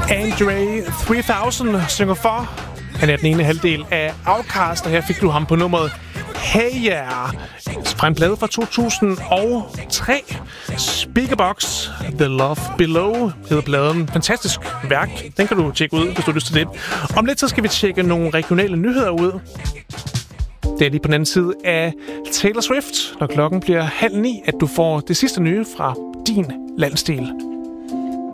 Andre 3000 synger for. Han er den ene halvdel af Outkast, og her fik du ham på nummeret Hey Yeah fra en plade fra 2003. Speakerbox, The Love Below hedder pladen. Fantastisk værk. Den kan du tjekke ud, hvis du har lyst til det. Om lidt så skal vi tjekke nogle regionale nyheder ud. Det er lige på den anden side af Taylor Swift, når klokken bliver 8:30, at du får det sidste nye fra din landsdel.